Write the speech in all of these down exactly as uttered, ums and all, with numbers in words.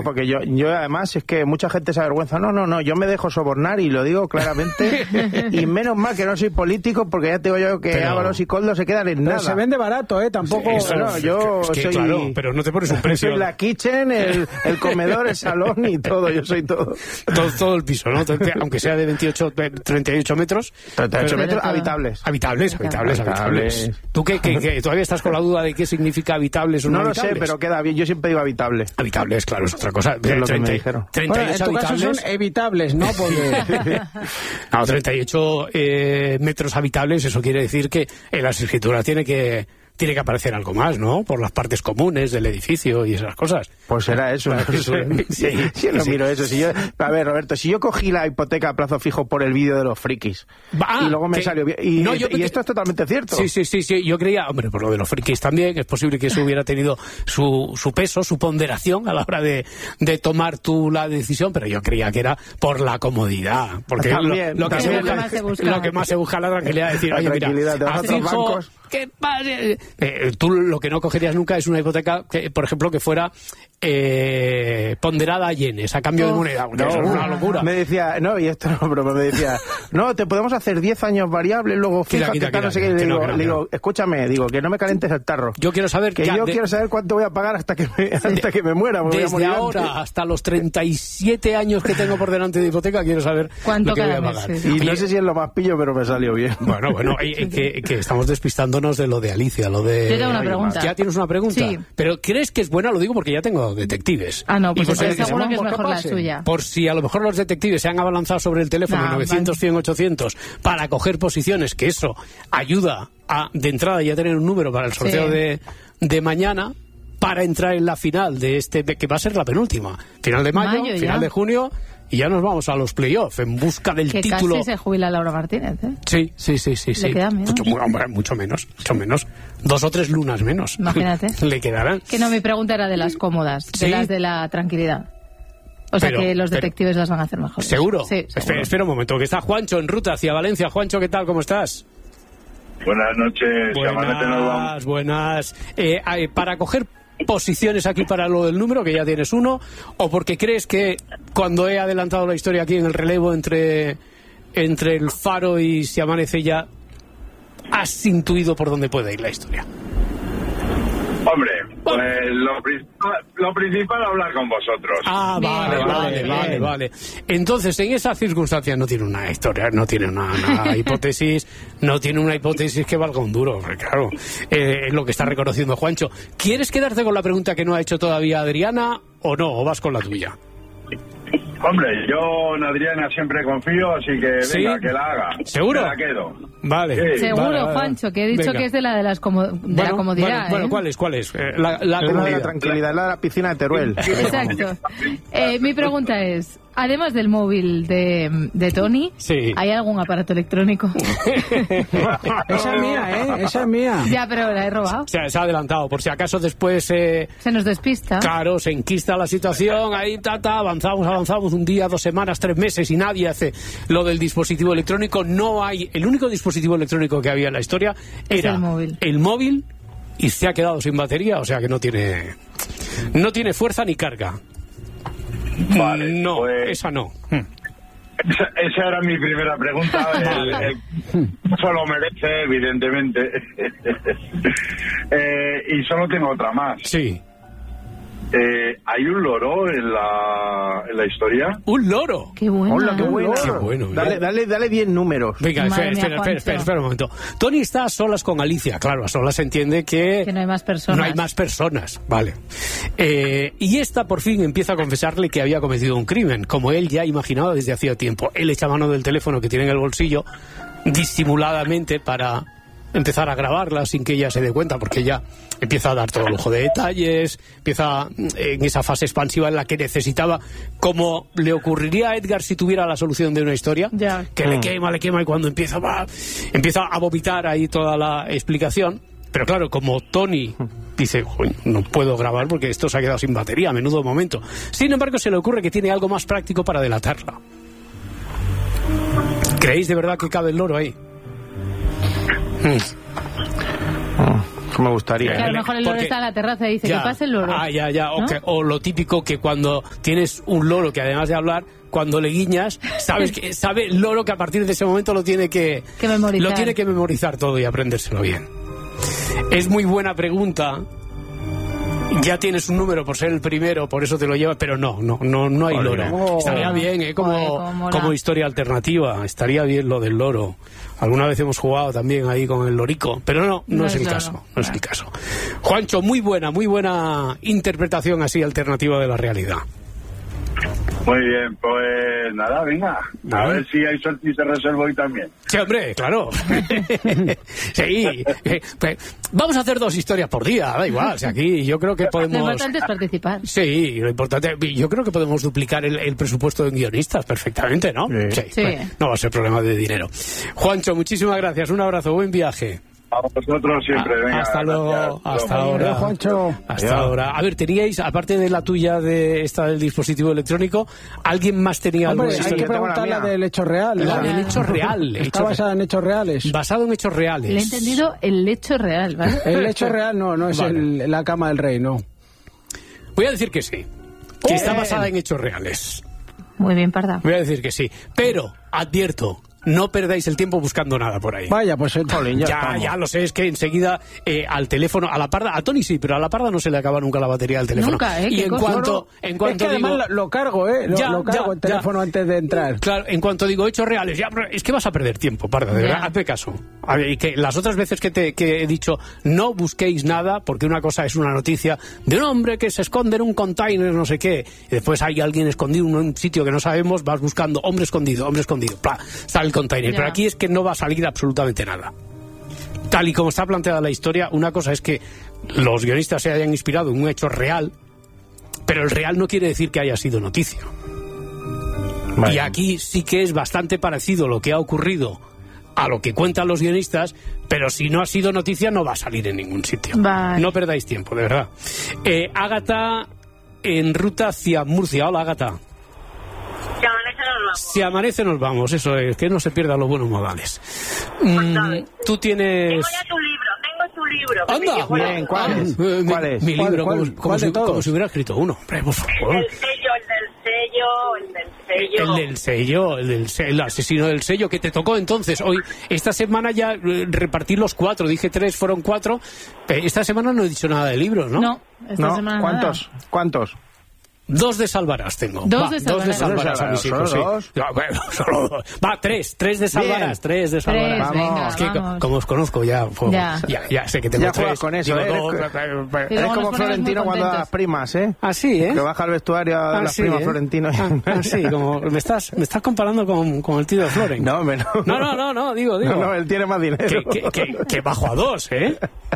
No, porque yo, yo además es que mucha gente se avergüenza. No, no, no, yo me dejo sobornar y lo digo claramente. Y menos mal que no soy político, porque ya te digo yo que pero, Ábalos y Koldo se quedan en pero nada. se vende barato, ¿eh? Tampoco... Sí, eso, no, yo es que, soy... Claro, pero no te pones un precio. Soy la kitchen, el, el comedor, el salón y todo, yo soy todo. Todo, todo el piso, ¿no? Aunque sea de veintiocho, treinta y ocho metros. treinta y ocho pero, metros habitables. Habitables, habitables, habitables. habitables. ¿Tú qué, qué, qué? ¿Todavía estás con la duda de qué significa habitables o no, no habitables? No lo sé, pero queda bien. Yo siempre digo habitable. Habitables, claro, es otra cosa. Es lo que me dijeron. Bueno, en tu caso son evitables, ¿no? Porque... no, treinta y ocho eh, metros habitables, eso quiere decir que en las escrituras tiene que... tiene que aparecer algo más, ¿no? Por las partes comunes del edificio y esas cosas. Pues será eso. No sé. Sí, sí, no sí. miro eso. Si yo, a ver, Roberto, si yo cogí la hipoteca a plazo fijo por el vídeo de los frikis ah, y luego me que, salió bien... Y, no, yo, y esto es totalmente cierto. Sí, sí, sí, sí. Yo creía, hombre, por lo de los frikis también, es posible que eso hubiera tenido su, su peso, su ponderación a la hora de, de tomar tú la decisión, pero yo creía que era por la comodidad. Porque también, lo, lo, que también. se busca, se busca. lo que más se busca es la tranquilidad de decir, la oye, tranquilidad, mira, a fijo, bancos. ¿Qué padre? Eh, tú lo que no cogerías nunca es una hipoteca, que, por ejemplo, que fuera eh, ponderada a yenes, a cambio oh, de moneda. No, eso es una locura. Me decía, no, y esto no, pero me decía, no, te podemos hacer diez años variables, luego fija, que tal, no sé qué. Le digo, le digo, escúchame, digo, que no me calentes el tarro. Yo quiero saber que yo de, quiero saber cuánto voy a pagar hasta que me, hasta de, que me muera. Me desde voy a morir ahora antes. Hasta los treinta y siete años que tengo por delante de hipoteca, quiero saber ¿cuánto lo que voy a mes, pagar. Sí. Y Oye, no sé si es lo más pillo, pero me salió bien. Bueno, bueno, eh, que, que estamos despistándonos de lo de Alicia, lo de... Yo tengo una pregunta. ¿Ya tienes una pregunta? Sí. ¿Pero crees que es buena? Lo digo porque ya tengo detectives. Ah, no, pues por entonces si, seguro que es mejor la suya. Por si a lo mejor los detectives se han abalanzado sobre el teléfono no, novecientos, cien, ochocientos para coger posiciones, que eso ayuda a, de entrada, ya tener un número para el sorteo sí. de, de mañana, para entrar en la final de este, que va a ser la penúltima. Final de mayo, mayo final de junio... Y ya nos vamos a los playoffs en busca del que título. Casi se jubila Laura Martínez, ¿eh? Sí, sí, sí, sí. sí. Le queda menos. Mucho, hombre, mucho menos, mucho menos. Dos o tres lunas menos. Imagínate. Le quedarán. Que no, mi pregunta era de las cómodas, ¿sí? De las de la tranquilidad. O sea, pero, que los detectives pero, las van a hacer mejor. ¿Seguro? Sí, seguro. Espera, espera un momento, que está Juancho en ruta hacia Valencia. Juancho, ¿qué tal? ¿Cómo estás? Buenas noches. Buenas, buenas. Eh, eh, para coger posiciones aquí para lo del número, que ya tienes uno, o porque crees que cuando he adelantado la historia aquí en el relevo entre, entre el Faro y Si Amanece Ya, has intuido por dónde puede ir la historia? Hombre, pues lo principal, lo principal hablar con vosotros. Ah, vale, bien, vale, bien, vale, bien. vale. Entonces, en esas circunstancias no tiene una historia, no tiene una, una hipótesis, no tiene una hipótesis que valga un duro, claro, eh, es lo que está reconociendo Juancho. ¿Quieres quedarte con la pregunta que no ha hecho todavía Adriana o no, o vas con la tuya? Hombre, yo en Adriana siempre confío, así que ¿sí? venga, que la haga. ¿Seguro? Me la quedo. Vale. Sí. Seguro, vale, vale, Juancho, que he dicho venga. Que es de la de, las como, de bueno, la comodidad. Bueno, ¿eh? bueno, ¿cuál es? ¿Cuál es? Eh, la, la, la de la tranquilidad, la de la piscina de Teruel. Exacto. Eh, mi pregunta es, además del móvil de, de Tony, sí. ¿hay algún aparato electrónico? Esa es mía, ¿eh? Esa es mía. Ya, pero la he robado. Se, se ha adelantado, por si acaso después... Eh, se nos despista. Claro, se enquista la situación, ahí, ta, ta, avanzamos, avanzamos un día, dos semanas, tres meses y nadie hace lo del dispositivo electrónico. No hay... El único dispositivo electrónico que había en la historia era el móvil. el móvil y se ha quedado sin batería, o sea que no tiene... No tiene fuerza ni carga. Vale, no, pues, esa no. Esa, esa era mi primera pregunta. El, el, eso lo merece, evidentemente. eh, y solo tengo otra más. Sí. Eh, ¿Hay un loro en la, en la historia? ¿Un loro? ¡Qué bueno! Hola, qué bueno. Qué bueno. Dale, dale, dale diez números. Venga, espera, mía, espera, espera, espera, espera un momento. Tony está a solas con Alicia. Claro, a solas se entiende que... Que no hay más personas. No hay más personas, vale. Eh, y esta por fin empieza a confesarle que había cometido un crimen, como él ya imaginaba desde hacía tiempo. Él echa mano del teléfono que tiene en el bolsillo, disimuladamente, para empezar a grabarla sin que ella se dé cuenta, porque ella empieza a dar todo lujo de detalles, empieza en esa fase expansiva en la que necesitaba, como le ocurriría a Edgar si tuviera la solución de una historia, ya. que mm. le quema, le quema, y cuando empieza, va, empieza a vomitar ahí toda la explicación. Pero claro, como Tony dice, no puedo grabar porque esto se ha quedado sin batería, a menudo momento. Sin embargo, se le ocurre que tiene algo más práctico para delatarla. ¿Creéis de verdad que cabe el loro ahí? Mm. Me gustaría. Que a lo mejor el loro Porque, está en la terraza y dice, ya, que pase el loro. Ah, ya, ya. ¿No? O, que, o lo típico que cuando tienes un loro que además de hablar, cuando le guiñas, sabes que sabe el loro que a partir de ese momento lo tiene que, que memorizar. Lo tiene que memorizar todo y aprendérselo bien. Es muy buena pregunta. Ya tienes un número por ser el primero, por eso te lo llevas, pero no, no, no, no hay loro. Oh, estaría bien, ¿eh? Como, Oye, como historia alternativa, estaría bien lo del loro. Alguna vez hemos jugado también ahí con el lorico, pero no, no, no es el loro. caso, no no. es el caso. Juancho, muy buena, muy buena interpretación así alternativa de la realidad. Muy bien, pues nada, venga, a ¿Ah? ver si hay suerte y se resuelve hoy también. Sí, hombre, claro. Sí, eh, pues, vamos a hacer dos historias por día, da igual, o sea, aquí yo creo que podemos... Lo importante es participar. Sí, lo importante, yo creo que podemos duplicar el, el presupuesto de guionistas perfectamente, ¿no? Sí. Sí, sí. Pues, no va a ser problema de dinero. Juancho, muchísimas gracias, un abrazo, buen viaje. A vosotros siempre, venga. Hasta luego, gracias. hasta ahora. Juancho. Hasta ya. ahora. A ver, teníais, aparte de la tuya de esta del dispositivo electrónico, ¿alguien más tenía Hombre, algo? hay que preguntar la, la del hecho real. La, la del hecho real. Está hecho basada en hechos reales. Basado en hechos reales. Le he entendido el hecho real, ¿vale? El hecho real no, no es Vale. el, la cama del rey, no. Voy a decir que sí. Que está basada en hechos reales. Muy bien, Parda. Voy a decir que sí. Pero, advierto, no perdáis el tiempo buscando nada por ahí. Vaya, pues Jolín, ya, Ya, ya lo sé, es que enseguida eh, al teléfono, a la Parda, a Tony sí, pero a la Parda no se le acaba nunca la batería del teléfono. Nunca, ¿eh? Y ¿Qué en cosa? cuanto, No, no. en cuanto es que digo, además lo, lo cargo, ¿eh? Lo, Ya, lo cargo ya, el teléfono ya. antes de entrar. Claro, en cuanto digo hechos reales, ya, pero es que vas a perder tiempo, Parda, de Ya. verdad, hazme caso. A ver, y que las otras veces que, te, que he dicho, no busquéis nada, porque una cosa es una noticia de un hombre que se esconde en un container, no sé qué, y después hay alguien escondido en un sitio que no sabemos, vas buscando hombre escondido, hombre escondido, ¡plá! Sale el container. Ya. Pero aquí es que no va a salir absolutamente nada. Tal y como está planteada la historia, una cosa es que los guionistas se hayan inspirado en un hecho real, pero el real no quiere decir que haya sido noticia. Vale. Y aquí sí que es bastante parecido lo que ha ocurrido a lo que cuentan los guionistas, pero si no ha sido noticia no va a salir en ningún sitio. Vale. No perdáis tiempo, de verdad. Eh, Ágata, en ruta hacia Murcia. Hola, Ágata. Si amanece nos vamos. Si amanece nos vamos, eso es, que no se pierdan los buenos modales. Mm, tú tienes... Tengo ya tu libro, tengo tu libro. que me ¡Anda! llegó la- Bien, ¿cuál es? Eh, mi- ¿Cuál es? Mi libro, ¿Cuál- como, cuál- como cuál si, de todos? como si hubiera escrito uno. Hombre, por favor. El del sello, el del sello, el del sello. El del sello, el del sello, el asesino del sello que te tocó entonces. Hoy, esta semana ya eh, repartí los cuatro, dije tres, fueron cuatro. Eh, Esta semana no he dicho nada de libros, ¿no? No, esta ¿No? semana ¿Cuántos? nada. ¿Cuántos? Dos de Salvarás tengo. Dos Va, de dos de Salvarás. Salvarás a mis ¿Solo hijos, sí. dos? Ya, bueno, solo dos. Va, tres, tres de Salvarás, tres de Salvarás. Tres, venga, es que co- vamos. como os conozco ya, pues, Ya. ya, ya sé que tengo Ya tres. juegas con eso, digo ¿eh? dos, Eres, Y eres luego nos como ponemos Florentino muy cuando da contentos. las primas, ¿eh? Así, ¿eh? Que baja al vestuario a Ah, las sí, primas ¿eh? Florentino. Ah, ah, sí, como me estás, me estás comparando con, con el tío de Floren. No, hombre, no. No, no, no, no, digo, digo. No, no, él tiene más dinero. Que, que, que, que bajo a dos, ¿eh?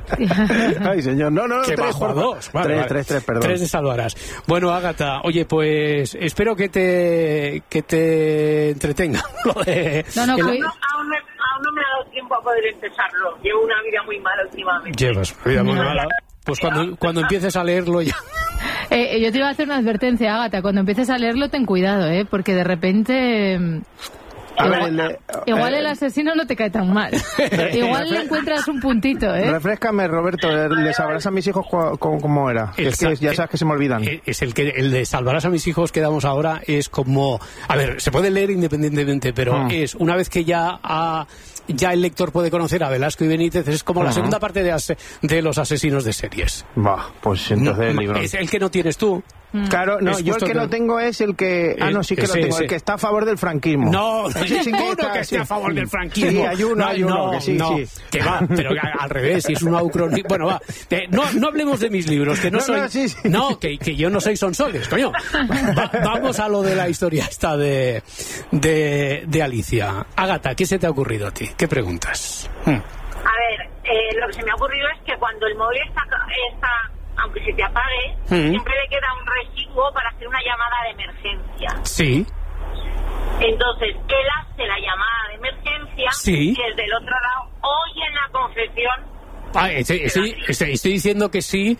Ay, señor. No, no, Que tres, bajo a por- dos. Vale, tres, vale. tres, tres, perdón. Tres de Salvarás. Bueno, Ágata, oye, pues espero que te que te entretenga. Lo de- No, no, el- que- No, aún, me- aún no me ha dado tiempo a poder empezarlo. Llevo una vida muy mala últimamente. Llevas vida muy No. mala. Pues cuando, cuando empieces a leerlo ya. Eh, yo te iba a hacer una advertencia, Ágata. Cuando empieces a leerlo, ten cuidado, ¿eh? Porque de repente... mm, A ver, igual, el de- igual eh, el asesino no te cae tan mal. Igual le encuentras un puntito, ¿eh? Refrescame, Roberto, ¿les sabrás a mis hijos cu- cómo, cómo era? Es que ya sabes que se me olvidan. Eh, Es el que el de Salvarás a mis hijos que damos ahora es como, a ver, se puede leer independientemente, pero Ah. es una vez que ya ha, ya el lector puede conocer a Velasco y Benítez, es como la Ajá. segunda parte de, ase- de los asesinos de series. Va, pues entonces el No, libro. es el que no tienes tú. Claro, no, Es yo el justo que que- no tengo es el que... Ah, no, sí que Ese, lo tengo, ese. el que está a favor del franquismo. No, Ese sí que ninguno está, que esté sí. a favor del franquismo. Sí, hay uno, no, hay uno, no, que sí, no, sí. que va, pero a- al revés, si es un ucronismo. Bueno, va, eh, no, no hablemos de mis libros, que no, No, soy... no, sí, sí. No, que, que yo no soy Sonsoles, coño. Va- vamos a lo de la historia esta de, de, de Alicia. Ágata, ¿qué se te ha ocurrido a ti? ¿Qué preguntas? Hmm. A ver, eh, lo que se me ha ocurrido es que cuando el móvil está, está aunque se te apague, Mm. siempre le queda un residuo para hacer una llamada de emergencia. Sí, Entonces, él hace la llamada de emergencia Sí. y desde el otro lado oye en la confesión. ah, estoy, estoy- estoy- estoy diciendo que sí.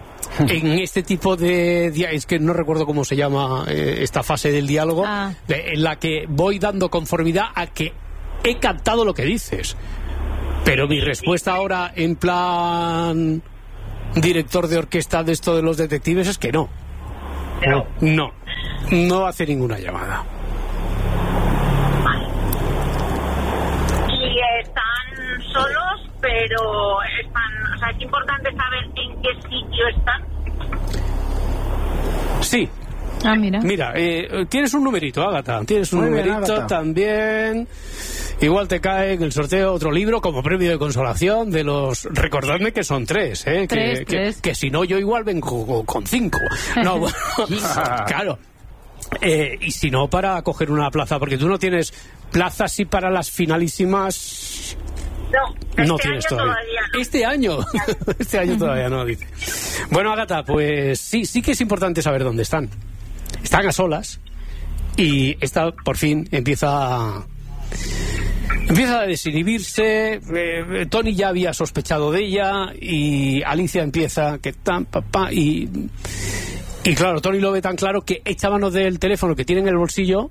En este tipo de dia- es que no recuerdo cómo se llama eh, esta fase del diálogo, Ah. de- en la que voy dando conformidad a que he captado lo que dices. Pero mi respuesta ahora, en plan director de orquesta de esto de los detectives, es que no. No. No, no hace ninguna llamada. Y están solos, pero están... O sea, es importante saber en qué sitio están. Sí. Ah, mira. Mira, eh, tienes un numerito, Ágata. Tienes un Muy bien, numerito Ágata. también. Igual te cae en el sorteo otro libro como premio de consolación de los... Recordadme que son tres, ¿eh? Tres, que, tres. Que, que si no, yo igual vengo con cinco. No, bueno, claro. Eh, y si no, para coger una plaza, porque tú no tienes plazas sí para las finalísimas... No, este No tienes año todavía. todavía no. Este año. Este año todavía no, dice. Bueno, Ágata, pues sí, sí que es importante saber dónde están. Están a solas y esta por fin empieza a, empieza a desinhibirse. Eh, Tony ya había sospechado de ella y Alicia empieza que tan papá y y claro, Tony lo ve tan claro que echa mano del teléfono que tiene en el bolsillo.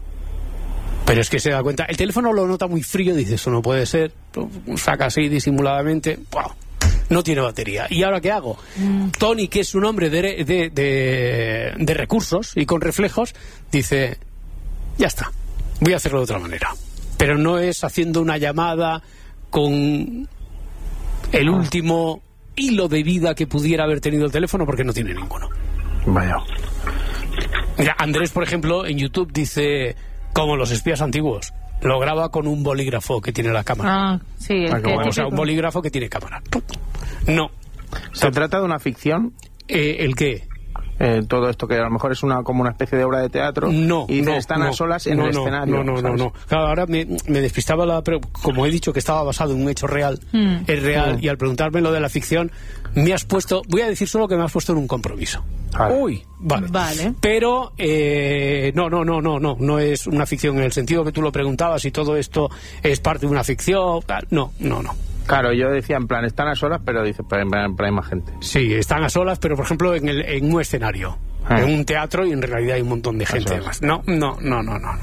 Pero es que se da cuenta, el teléfono lo nota muy frío, dice, eso no puede ser, saca así disimuladamente, ¡wow! No tiene batería. ¿Y ahora qué hago? Mm. Tony, que es un hombre de, de, de, de recursos y con reflejos, dice, ya está, voy a hacerlo de otra manera. Pero no es haciendo una llamada con el último hilo de vida que pudiera haber tenido el teléfono, porque no tiene ninguno. Vaya. Mira, Andrés, por ejemplo, en YouTube dice... Como los espías antiguos. Lo graba con un bolígrafo que tiene la cámara. Ah, sí. El Ah, que bueno, O sea, un bolígrafo que tiene cámara. No. ¿Se trata de una ficción? Eh, ¿El qué? Eh, todo esto que a lo mejor es una como una especie de obra de teatro. No, y no, están no, a solas en no, el no, escenario. No, no, no, ¿sabes? no. Claro, ahora me, me despistaba la... Pero como he dicho que estaba basado en un hecho real, Mm. es real, Mm. y al preguntarme lo de la ficción, me has puesto... Voy a decir solo que me has puesto en un compromiso. Vale. Uy, vale. Vale. Pero, eh, no, no, no, no, no, no es una ficción en el sentido que tú lo preguntabas y todo esto es parte de una ficción. No, no, no. Claro, yo decía en plan, están a solas, pero dice, pero, pero hay más gente. Sí, están a solas, pero por ejemplo en, el, en un escenario, Ah. en un teatro, y en realidad hay un montón de gente Eso además. es. No, no, no, no, no, no.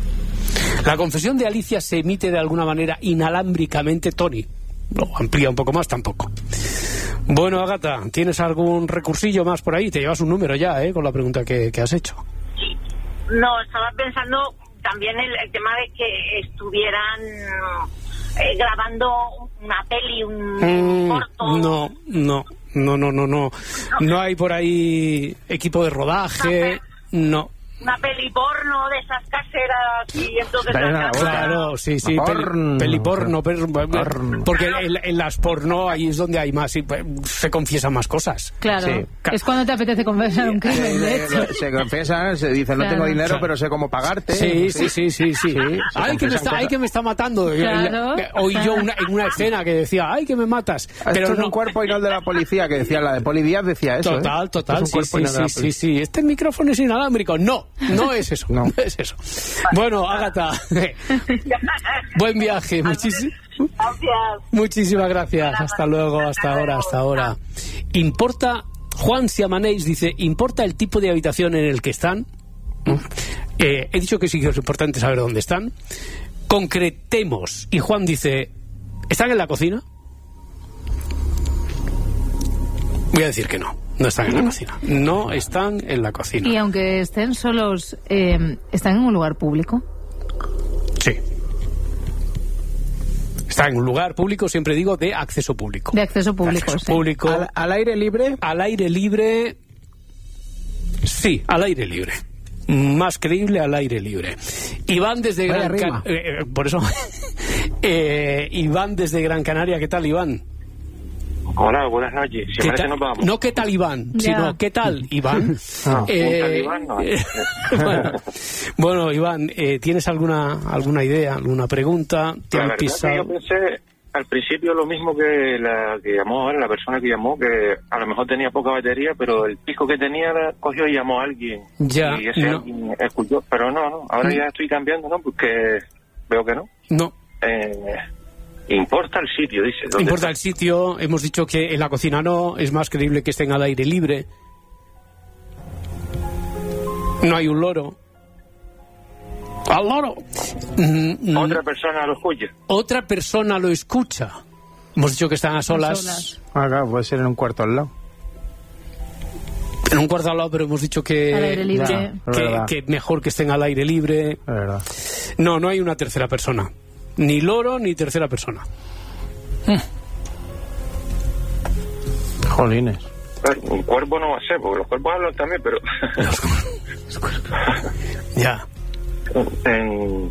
La confesión de Alicia se emite de alguna manera inalámbricamente, Tony. Lo amplía un poco más, tampoco. Bueno, Ágata, ¿tienes algún recursillo más por ahí? Te llevas un número ya, ¿eh? Con la pregunta que, que has hecho. No, estaba pensando también el, el tema de que estuvieran eh, grabando una peli, un Mm, corto. no, no, no, no, no, no. No hay por ahí equipo de rodaje, no. Una peli porno de esas caseras y entonces Pero la nada, cámara- Claro, sí, sí, peli, Porno. peli porno, per- Porno. porque en, en las porno ahí es donde hay más, y, pues, se confiesan más cosas. Claro. Sí. Es cuando te apetece confesar un crimen, de hecho. Eh, se confiesan, se dicen, no Claro. tengo dinero, Claro. pero sé cómo pagarte. Sí, sí, sí, sí, sí. Sí, se Ay, que me confiesan está, ay, cosas. que me está matando. Claro. Oí yo una, en una escena que decía, ay, que me matas. Esto Pero es no. un cuerpo y no el de la policía, que decía la de Poli Díaz, decía eso. Total, ¿eh? total, Esto es sí, un cuerpo sí, y no el de sí, la sí, policía. sí. Este micrófono es inalámbrico. No, no es eso. No. No es eso. Bueno, Ágata, buen viaje. Muchis- Gracias. muchísimas gracias. Hasta luego, hasta ahora, hasta ahora. ¿Importa, Juan Siamaneix dice, ¿importa el tipo de habitación en el que están? Eh, he dicho que sí que es importante saber dónde están. Concretemos. Y Juan dice, ¿están en la cocina? Voy a decir que no. No están en la cocina. No están en la cocina. Y aunque estén solos, eh, ¿están en un lugar público? Sí. Está en un lugar público, siempre digo, de acceso público. De acceso público, Acceso sí. público. ¿Al, al aire libre? Al aire libre. Sí, al aire libre. Más creíble al aire libre. Iván desde Vaya Gran rima. Canaria. Eh, eh, por eso. eh, Iván desde Gran Canaria, ¿qué tal, Iván? Hola, buenas noches. Si ¿Qué parece tal? nos vamos. No, ¿qué tal, Iván? Ya. Sino, ¿qué tal, Iván? Ah, Eh, ¿un tal Iván? No. eh, bueno, bueno, Iván, eh, ¿tienes alguna alguna idea, alguna pregunta? ¿Te La han verdad es que pisado? yo pensé al principio lo mismo que la que llamó, la persona que llamó, que a lo mejor tenía poca batería, pero el pico que tenía la cogió y llamó a alguien. Ya, y ese no. alguien escuchó. Pero no, no. Ahora Mm. ya estoy cambiando, ¿no? Porque veo que no. No. Eh, importa el sitio, dice. ¿Dónde Importa está? el sitio, hemos dicho que en la cocina no, es más creíble que estén al aire libre. No hay un loro. al loro. Mm, Otra persona lo escucha. Otra persona lo escucha. Hemos dicho que están a solas. solas. Ah, claro, puede ser en un cuarto al lado. En un cuarto al lado, pero hemos dicho que, al aire libre. Ya, que, que mejor que estén al aire libre. Es verdad. No, no hay una tercera persona. Ni loro ni tercera persona. Hmm. Jolines. Un cuervo no va a ser, porque los cuervos hablan también, pero... Los cuervos. Ya. En...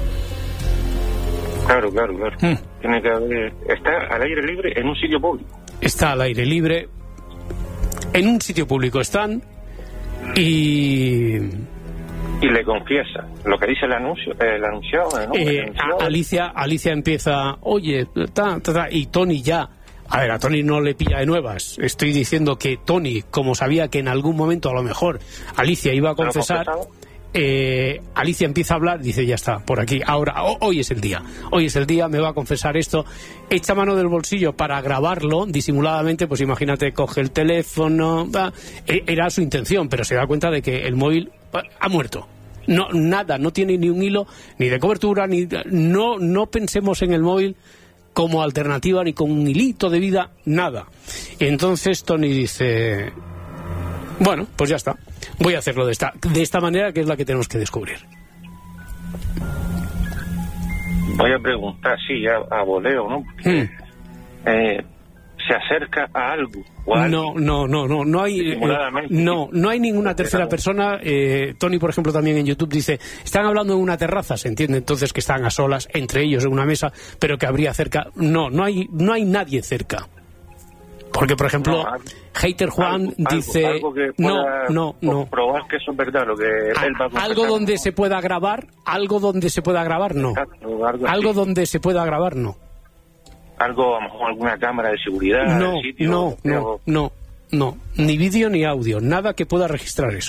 Claro, claro, claro. Hmm. Tiene que haber... Está al aire libre en un sitio público. Está al aire libre. En un sitio público están y... Y le confiesa lo que dice el anuncio, el anunciado, ¿no? Eh, el anunciado. Alicia, Alicia empieza, oye, ta, ta, ta, y Tony ya... A ver, a Tony no le pilla de nuevas. Estoy diciendo que Tony, como sabía que en algún momento a lo mejor Alicia iba a confesar... Eh, Alicia empieza a hablar, dice, ya está, por aquí, ahora, oh, hoy es el día, hoy es el día, me va a confesar esto, echa mano del bolsillo para grabarlo disimuladamente, pues imagínate, coge el teléfono, va, era su intención, pero se da cuenta de que el móvil ha muerto, no, nada, no tiene ni un hilo, ni de cobertura, ni no, no pensemos en el móvil como alternativa, ni con un hilito de vida, nada. Y entonces Tony dice, bueno, pues ya está. Voy a hacerlo de esta, de esta manera, que es la que tenemos que descubrir. Voy a preguntar, sí, a, a voleo, ¿no? Porque, mm. eh, se acerca a algo. O a no, no, no, no, no hay, eh, no, no hay ninguna tercera persona. Eh, Tony, por ejemplo, también en YouTube dice, están hablando en una terraza, se entiende entonces que están a solas entre ellos en una mesa, pero que habría cerca. No, no hay, no hay nadie cerca. Porque, por ejemplo, no, Hater Juan algo, dice... Algo que no, no, no. Probar que eso es verdad, lo que a, él va a algo donde ¿no? se pueda grabar, algo donde se pueda grabar, no. Exacto, algo, algo donde se pueda grabar, no. Algo, a lo mejor alguna cámara de seguridad. No, sitio, no, no, no, no. Ni vídeo ni audio, nada que pueda registrar eso.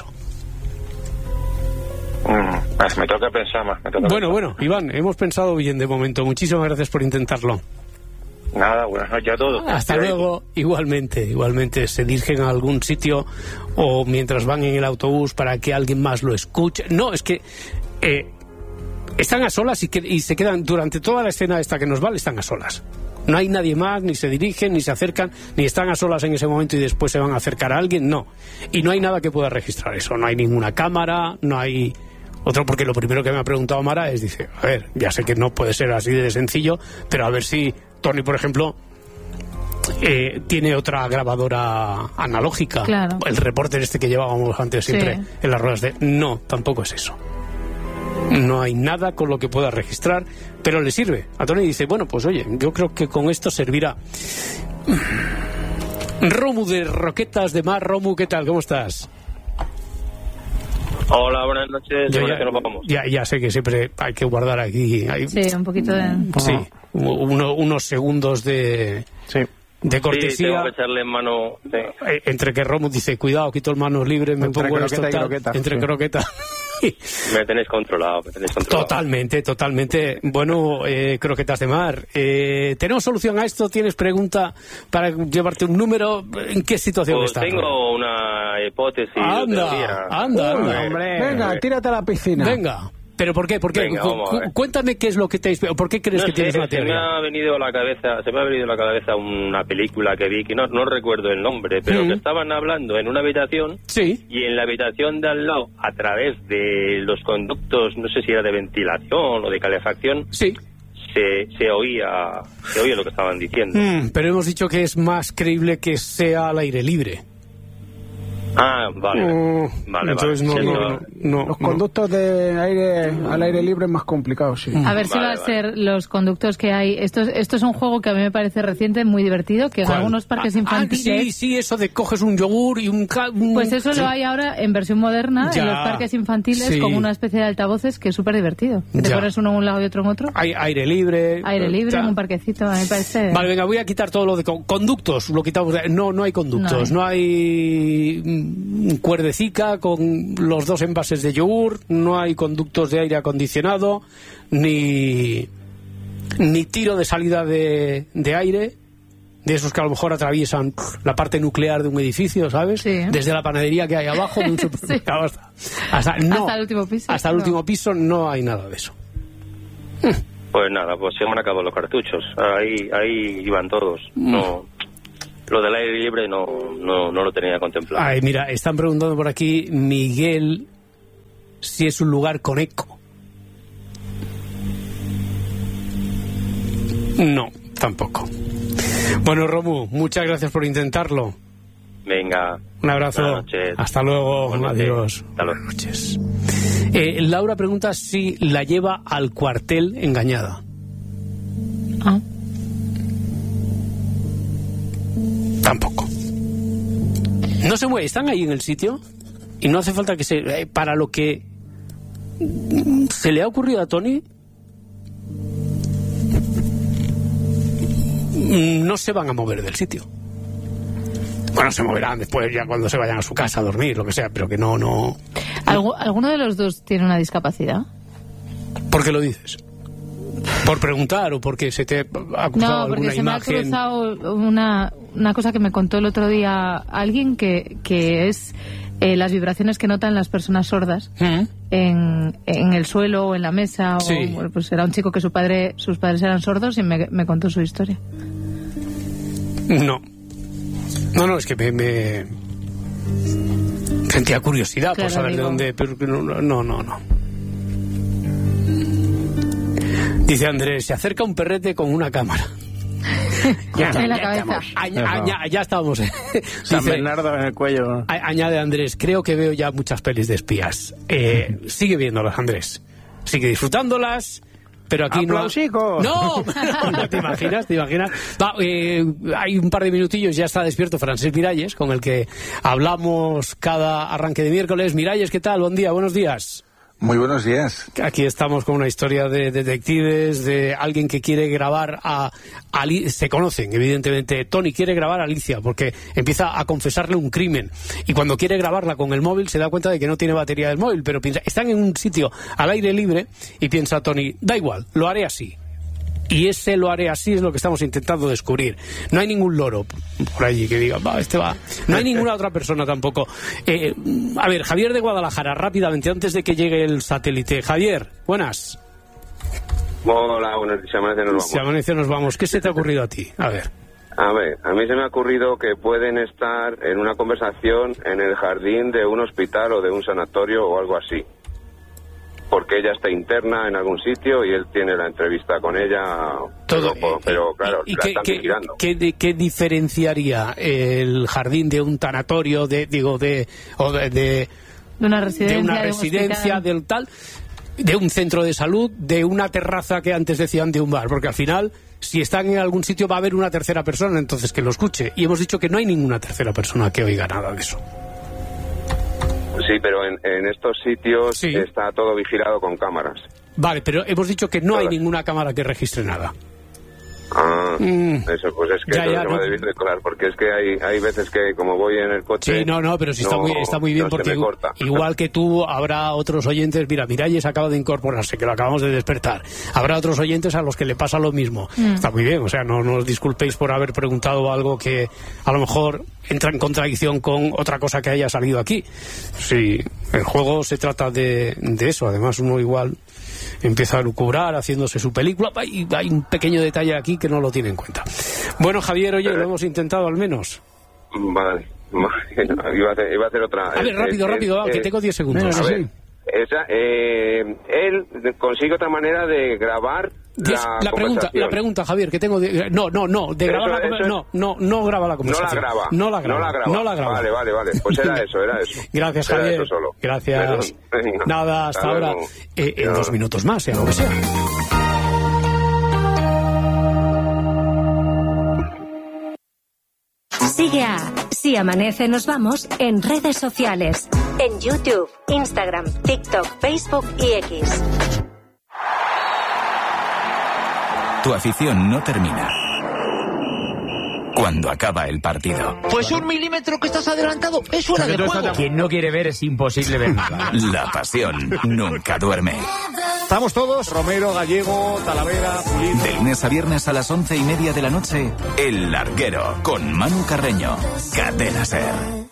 Mm, más, me toca pensar más. Me toca bueno, pensar. bueno, Iván, hemos pensado bien de momento. Muchísimas gracias por intentarlo. Nada, buenas noches a todos. Hasta luego. Igualmente, igualmente se dirigen a algún sitio o mientras van en el autobús para que alguien más lo escuche. No, es que eh, están a solas y, que, y se quedan durante toda la escena esta que nos vale, están a solas. No hay nadie más, ni se dirigen, ni se acercan, ni están a solas en ese momento y después se van a acercar a alguien, no. Y no hay nada que pueda registrar eso. No hay ninguna cámara, no hay... Otro, porque lo primero que me ha preguntado Mara es, dice, a ver, ya sé que no puede ser así de sencillo, pero a ver si Tony, por ejemplo, eh, tiene otra grabadora analógica. Claro. El reporter este que llevábamos antes siempre sí. en las ruedas de... No, tampoco es eso. No hay nada con lo que pueda registrar, pero le sirve. A Tony dice, bueno, pues oye, yo creo que con esto servirá. Romu de Roquetas de Mar. Romu, ¿qué tal? ¿Cómo estás? Hola, buenas noches. Ya, ya, que nos vamos. Ya, ya sé que siempre hay que guardar aquí. Hay, sí, un poquito de... Sí, uno, unos segundos de... Sí. De cortesía. Sí, tengo que echarle en mano. Sí. Entre que Romu dice, cuidado, quito el manos libres, me entre pongo croqueta esto y tal, croqueta. Entre sí. croqueta. Me tenéis controlado, me tenéis controlado. Totalmente, totalmente. Bueno, eh, Croquetas de Mar, eh, ¿tenemos solución a esto? ¿Tienes pregunta para llevarte un número? ¿En qué situación pues estás? Tengo ¿no? una hipótesis. Anda, anda, Uy, hombre. Venga, tírate a la piscina. Venga. ¿Pero por qué? ¿Por qué? Venga, Cu- cuéntame qué es lo que te... ¿Por qué crees no que sé, tienes una se teoría? Me ha venido a la cabeza, se me ha venido a la cabeza una película que vi, que no, no recuerdo el nombre, pero mm. que estaban hablando en una habitación. Sí. Y en la habitación de al lado, a través de los conductos, no sé si era de ventilación o de calefacción. Sí. Se, se oía se oía lo que estaban diciendo. Mm, pero hemos dicho que es más creíble que sea al aire libre. Ah, vale. Uh, vale, entonces vale. No, no, no, no, Los no. conductos de aire al aire libre es más complicado, sí. A ver si vale, va a vale. ser los conductos que hay. Esto, esto es un juego que a mí me parece reciente, muy divertido, que en ¿Cuál? algunos parques ah, infantiles... Ah, sí, sí, eso de coges un yogur y un... un... Pues eso sí. lo hay ahora en versión moderna, Ya, en los parques infantiles, sí. con una especie de altavoces que es súper divertido. Te Ya. pones uno en un lado y otro en otro. Hay aire libre. Aire libre, Ya. en un parquecito, a mí me parece... Vale, venga, voy a quitar todo lo de con- conductos. Lo quitamos. de- No, no hay conductos. No, no hay mm, cuerdecica con los dos envases de yogur. No hay conductos de aire acondicionado. Ni, ni tiro de salida de, de aire. de esos que a lo mejor atraviesan la parte nuclear de un edificio, ¿sabes? Sí. Desde la panadería que hay abajo de un supermercado sí. hasta, hasta, no, hasta el último piso. Hasta el no. último piso no hay nada de eso. Pues nada, pues se me han acabado los cartuchos. Ahí, ahí iban todos. No, lo del aire libre no, no, no lo tenía contemplado. Ay, mira, están preguntando por aquí, Miguel, si es un lugar con eco. No, tampoco. Bueno, Romu, muchas gracias por intentarlo. Venga. Un abrazo. Buenas noches. Hasta luego. Buenas Adiós. Hasta luego. Buenas noches. Eh, Laura pregunta si la lleva al cuartel engañada. Ah. Tampoco. No se mueve, están ahí en el sitio y no hace falta que se... Eh, para lo que se le ha ocurrido a Tony, no se van a mover del sitio. Bueno, se moverán después ya cuando se vayan a su casa a dormir, lo que sea, pero que no, no... ¿Algo, ¿Alguno de los dos tiene una discapacidad? ¿Por qué lo dices? ¿Por preguntar o porque se te ha cruzado no, porque alguna se imagen? me ha cruzado una, una cosa que me contó el otro día alguien que, que es eh, las vibraciones que notan las personas sordas ¿Mm? en, en el suelo o en la mesa. Sí. O, pues era un chico que su padre, sus padres eran sordos y me, me contó su historia. No. No, no, es que me... me... sentía curiosidad Claro, por saber digo. de dónde... Pero no, no, no, no. Dice Andrés, se acerca un perrete con una cámara. Ya, en la cabeza. estamos. Aña- aña- ya estamos. ¿eh? San Dice, Bernardo en el cuello. a- añade Andrés, creo que veo ya muchas pelis de espías. Eh, sigue viéndolas, Andrés. Sigue disfrutándolas. Pero aquí ¡Aplausicos! no... No, ¿te imaginas? ¿Te imaginas? Va, eh, hay un par de minutillos, ya está despierto Francesc Miralles, con el que hablamos cada arranque de miércoles. Miralles, ¿qué tal? Buen día, buenos días. Muy buenos días. Aquí estamos con una historia de detectives, de alguien que quiere grabar a... Ali- se conocen, evidentemente. Tony quiere grabar a Alicia porque empieza a confesarle un crimen. Y cuando quiere grabarla con el móvil se da cuenta de que no tiene batería del móvil, pero piensa, están en un sitio al aire libre y piensa Tony, da igual, lo haré así. Y ese lo haré así es lo que estamos intentando descubrir. No hay ningún loro por allí que diga, va, este va. No hay ninguna otra persona tampoco. Eh, a ver, Javier de Guadalajara, rápidamente, antes de que llegue el satélite. Javier, buenas. Hola, buenas noches. Se amanece, nos vamos. Si amanece, nos vamos. ¿Qué se te ha ocurrido a ti? A ver. A ver, a mí se me ha ocurrido que pueden estar en una conversación en el jardín de un hospital o de un sanatorio o algo así. Porque ella está interna en algún sitio y él tiene la entrevista con ella. Todo, pero, pero claro, ¿Y la qué, están qué, vigilando. qué, qué diferenciaría el jardín de un tanatorio, de, digo, de, o de, de, De una residencia. de una de un residencia, hospital. del tal, de un centro de salud, de una terraza que antes decían de un bar? Porque al final, si están en algún sitio va a haber una tercera persona, entonces que lo escuche. Y hemos dicho que no hay ninguna tercera persona que oiga nada de eso. Sí, pero en, en estos sitios Sí. está todo vigilado con cámaras. Vale, pero hemos dicho que no hay Todas. ninguna cámara que registre nada. Ah, Mm. eso, pues es que Ya, eso ya, se me no. ha debido de colar, porque es que hay, hay veces que como voy en el coche... Sí, no, no, pero sí está, no- muy, está muy bien no se porque me corta. igual que tú habrá otros oyentes, mira, Miralles acaba de incorporarse, que lo acabamos de despertar, habrá otros oyentes a los que le pasa lo mismo. Mm. Está muy bien, o sea, no, no os disculpéis por haber preguntado algo que a lo mejor entra en contradicción con otra cosa que haya salido aquí. Sí, el juego se trata de, de eso, además uno igual empieza a lucubrar haciéndose su película y hay un pequeño detalle aquí que no lo tiene en cuenta. Bueno, Javier, oye, lo hemos intentado al menos. Vale, vale. Iba a hacer, iba a hacer otra... A ver, Eh, rápido, eh, rápido, va, eh, que tengo diez segundos. venga, A sí, ver, sí. esa, eh, él consigue otra manera de grabar Diez- la, la pregunta, conversación. la pregunta, Javier, que tengo de- no, no, no, de Eso- grabar la eso conver- es- no, no, no graba la No la conversación. graba. No la graba. No la graba. No la graba. Vale, vale, vale. Pues era eso, era eso. Gracias, Era Javier. eso solo. Gracias. Perdón. Venga. Nada, hasta Hasta ahora. luego. Eh, en Chao. dos minutos más, sea lo que sea. Sigue a Si Amanece Nos Vamos en redes sociales. En YouTube, Instagram, TikTok, Facebook y X. Tu afición no termina cuando acaba el partido. Pues un milímetro que estás adelantado es fuera de juego. Quien no quiere ver es imposible ver nada. La pasión nunca duerme. Estamos todos, Romero, Gallego, Talavera, Pulido. De lunes a viernes a las once y media de la noche, El Larguero, con Manu Carreño. Cadena SER.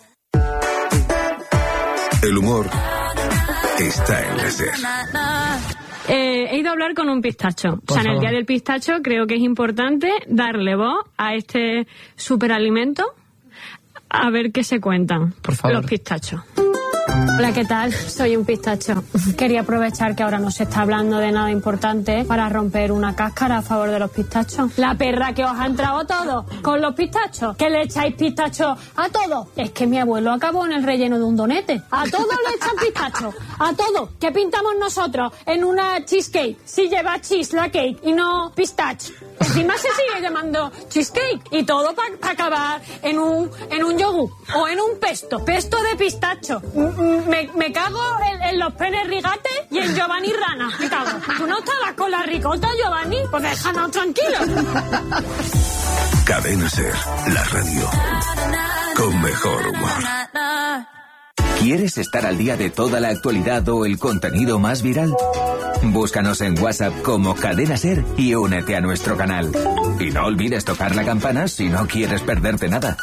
El humor está en la SER. Eh, he ido a hablar con un pistacho. Por o sea, en el Día del Pistacho creo que es importante darle voz a este superalimento, a ver qué se cuentan los pistachos. Hola, ¿qué tal? Soy un pistacho. Quería aprovechar que ahora no se está hablando de nada importante para romper una cáscara a favor de los pistachos. La perra que os ha entrado todo con los pistachos, que le echáis pistachos a todo. Es que mi abuelo acabó en el relleno de un donete. A todo le echan pistachos. A todo. ¿Qué pintamos nosotros en una cheesecake? Si lleva cheese la cake y no pistache. Encima se sigue llamando cheesecake. Y todo para pa acabar en un, en un yogur o en un pesto. Pesto de pistacho. Me, me cago en, en los penes rigates y en Giovanni Rana. Me cago. ¿Tú no estabas con la ricota, Giovanni? Pues déjanos tranquilos. Cadena SER, la radio con mejor humor. ¿Quieres estar al día de toda la actualidad o el contenido más viral? Búscanos en WhatsApp como Cadena SER y únete a nuestro canal. Y no olvides tocar la campana si no quieres perderte nada.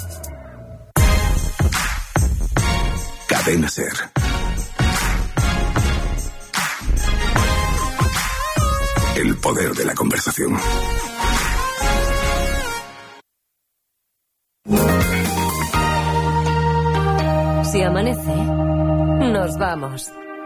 Cadena SER. El poder de la conversación. Si amanece, nos vamos.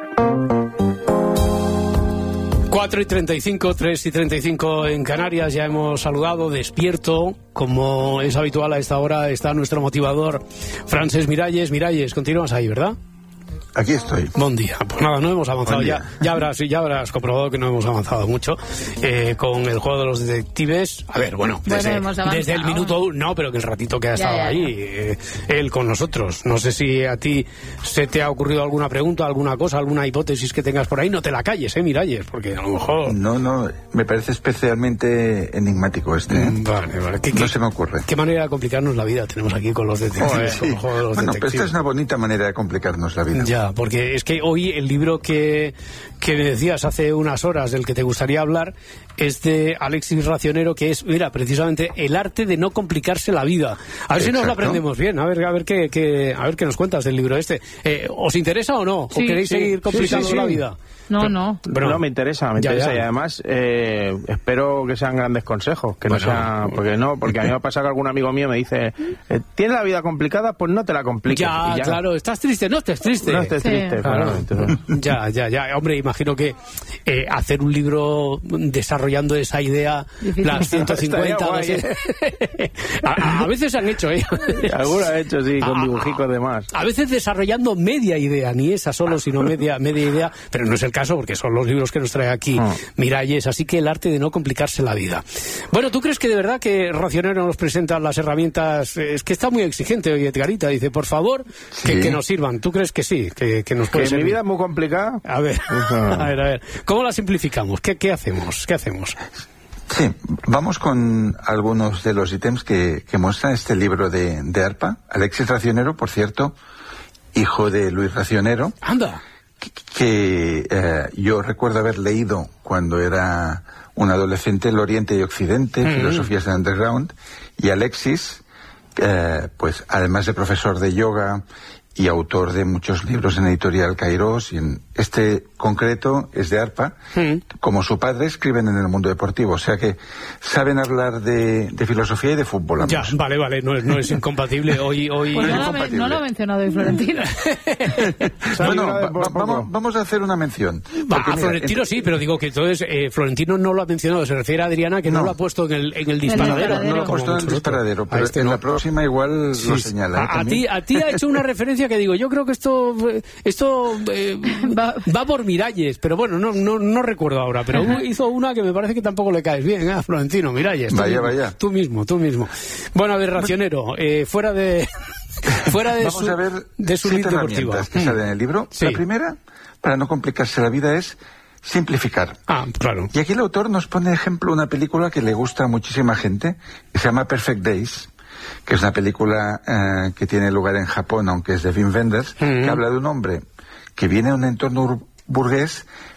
cuatro y treinta y cinco, tres y treinta y cinco en Canarias, ya hemos saludado, despierto, como es habitual a esta hora, está nuestro motivador, Francesc Miralles. Miralles, continúas ahí, ¿verdad? Aquí estoy. Buen día. Pues nada, no hemos avanzado. Ya, ya habrás, ya habrás comprobado que no hemos avanzado mucho eh, con el juego de los detectives. A ver, bueno, desde, bueno, desde el minuto uno, no, pero que el ratito que ha estado ya, ya, ahí, eh, él con nosotros. No sé si a ti se te ha ocurrido alguna pregunta, alguna cosa, alguna hipótesis que tengas por ahí. No te la calles, eh, Miralles, porque a lo mejor... No, no, me parece especialmente enigmático este. ¿eh? Vale, vale. ¿Qué, no qué, se me ocurre. Qué manera de complicarnos la vida tenemos aquí con los detectives. Oh, sí. Con el juego de los bueno, detectives. pero esta es una bonita manera de complicarnos la vida. Ya, porque es que hoy el libro que, que me decías hace unas horas del que te gustaría hablar es de Alexis Racionero, que es, mira, precisamente el arte de no complicarse la vida. A ver Exacto. si nos lo aprendemos bien, a ver, a ver qué, qué, a ver qué nos cuentas del libro este. Eh, ¿Os interesa o no? Sí, ¿O queréis sí, seguir complicando sí, sí, sí. la vida? No, pero, no. Pero no, me interesa, me ya, interesa. ya. Y además, eh, espero que sean grandes consejos, que bueno, no sea... Porque no, porque a mí me ha pasado que algún amigo mío me dice, eh, ¿tienes la vida complicada? Pues no te la compliques. Ya, y ya. claro, ¿estás triste? No estés triste. No estés Sí. triste, claro. Entonces... Ya, ya, ya. Hombre, imagino que eh, hacer un libro desarrollando esa idea, difícil. Las ciento cincuenta... Guay, no sé. a, a veces han hecho, ¿eh? Alguna ha hecho, sí, con a, dibujicos de más. A veces desarrollando media idea, ni esa solo, sino media, media idea, pero no es el caso porque son los libros que nos trae aquí oh. Miralles, así que el arte de no complicarse la vida. Bueno, ¿tú crees que de verdad que Racionero nos presenta las herramientas? Es que está muy exigente hoy Edgarita, dice, por favor, sí. que, que nos sirvan. ¿Tú crees que sí? Que, que nos puede ¿Que mi vida es muy complicada? A ver, a ver, a ver. ¿Cómo la simplificamos? ¿Qué, qué hacemos? ¿Qué hacemos? Sí, vamos con algunos de los ítems que, que muestra este libro de, de ARPA. Alexis Racionero, por cierto, hijo de Luis Racionero. ¡Anda! Que, que eh, yo recuerdo haber leído cuando era un adolescente El Oriente y Occidente, mm-hmm. Filosofías del Underground, y Alexis, eh, pues además de profesor de yoga y autor de muchos libros en Editorial Kairos, y en este concreto es de ARPA, mm. como su padre escriben en El Mundo Deportivo, o sea que saben hablar de, de filosofía y de fútbol. Ambos. Ya, vale, vale, no es, no es incompatible. Hoy, hoy... Pues no, no, lo no lo ha mencionado hoy Florentino. Bueno, va, va, vamos, vamos a hacer una mención. Va, a Florentino sí, pero digo que entonces eh, Florentino no lo ha mencionado, se refiere a Adriana que no, no lo ha puesto en el, en el disparadero. No lo ha puesto en el disparadero, pero este en no. la próxima igual sí, lo señala. A, a, ti, a ti ha hecho una referencia que digo, yo creo que esto, esto eh, va, va por Miralles, pero bueno, no, no, no recuerdo ahora, pero uh-huh. hizo una que me parece que tampoco le caes bien, ¿eh? Florentino, Miralles. Vaya, mismo, vaya. Tú mismo, tú mismo. Bueno, a ver, Racionero, eh, fuera de... Fuera de Vamos su, a ver de su siete deportivo herramientas que salen en el libro. Sí. La primera, para no complicarse la vida, es simplificar. Ah, claro. Y aquí el autor nos pone ejemplo una película que le gusta a muchísima gente, que se llama Perfect Days, que es una película eh, que tiene lugar en Japón, aunque es de Wim Wenders, mm-hmm. que habla de un hombre que viene de un entorno burgués,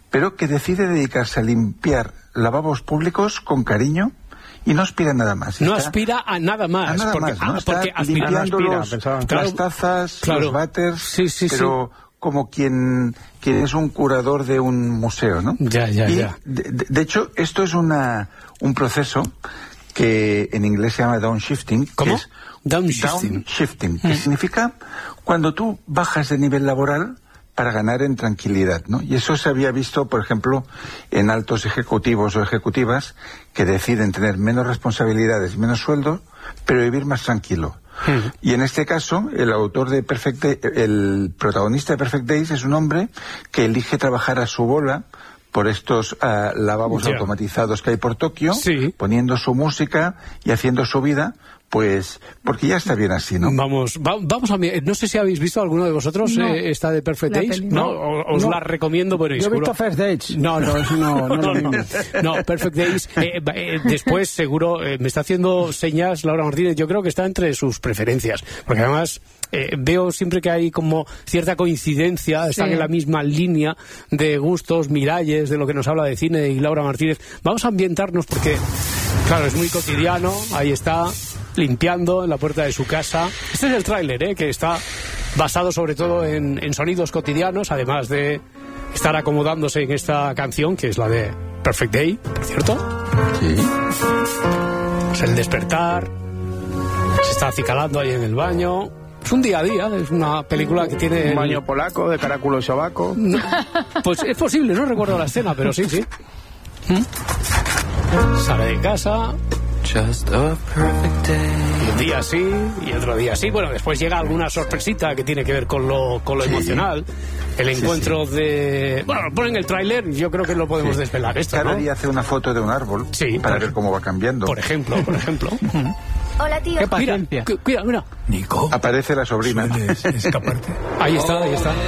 pero que decide dedicarse a limpiar lavabos públicos con cariño y no aspira a nada más. No aspira a nada más. A nada porque, más, ¿no? Ah, Está porque aspira, limpiando no los, aspira, claro, las tazas, claro, los váteres, sí, sí, pero sí. como quien, quien es un curador de un museo, ¿no? Ya, ya, y ya. De, de, de hecho, esto es una un proceso que en inglés se llama downshifting. ¿Cómo? Que es downshifting. Downshifting, que Mm. significa cuando tú bajas de nivel laboral para ganar en tranquilidad, ¿no? Y eso se había visto, por ejemplo, en altos ejecutivos o ejecutivas que deciden tener menos responsabilidades, menos sueldo, pero vivir más tranquilo. Uh-huh. Y en este caso, el autor de Perfect Day, el protagonista de Perfect Days es un hombre que elige trabajar a su bola por estos uh, lavabos yeah. automatizados que hay por Tokio, sí. poniendo su música y haciendo su vida, pues, porque ya está bien así, ¿no? Vamos, va, vamos a mirar. No sé si habéis visto alguno de vosotros no. eh, esta de Perfect La Days. peli. No, No, os no. la recomiendo, pero Yo he visto First Dates. No, no, no, no, no, no, no, no, no, Perfect Days. Eh, eh, después, seguro, eh, me está haciendo señas Laura Martínez. Yo creo que está entre sus preferencias, porque además eh, veo siempre que hay como cierta coincidencia, están sí. en la misma línea de gustos, miralles, de lo que nos habla de cine y Laura Martínez. Vamos a ambientarnos porque, claro, es muy cotidiano. Ahí está, limpiando en la puerta de su casa. Este es el tráiler, ¿eh? Que está basado sobre todo en, en sonidos cotidianos, además de estar acomodándose en esta canción, que es la de Perfect Day, por cierto. Sí. Es el despertar, se está acicalando ahí en el baño. Es un día a día, es una película que tiene... Un baño polaco, de caraculo y sobaco. No, pues es posible, no recuerdo la escena, pero sí, sí. ¿Mm? Sale de casa... Just a perfect day. Y un día sí, y otro día sí. Bueno, después llega alguna sorpresita que tiene que ver con lo, con lo sí. emocional. El encuentro sí, sí. de... Bueno, ponen el tráiler y yo creo que lo podemos sí. desvelar esto, Cada ¿no? día hace una foto de un árbol sí, para por, ver cómo va cambiando. Por ejemplo, por ejemplo. Hola, tío. Qué paciencia. Mira, cuida, mira. Nico. Aparece la sobrina. ¿Sueles escaparte? Ahí está, ahí está.